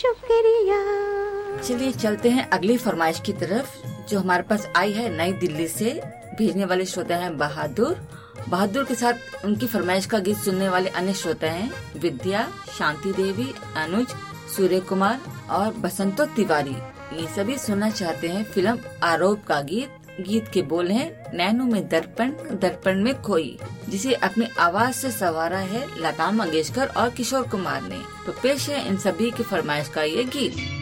शुक्रिया। चलिए चलते हैं अगली फरमाइश की तरफ, जो हमारे पास आई है नई दिल्ली से। भेजने वाले श्रोता हैं बहादुर के साथ उनकी फरमाइश का गीत सुनने वाले अन्य श्रोता हैं विद्या, शांति देवी, अनुज, सूर्य कुमार और बसंतो तिवारी। ये सभी सुनना चाहते हैं फिल्म आरोप का गीत। गीत के बोल हैं नैनों में दर्पण, दर्पण में खोई, जिसे अपनी आवाज से संवारा है लता मंगेशकर और किशोर कुमार ने। तो पेश है इन सभी की फरमाइश का ये गीत।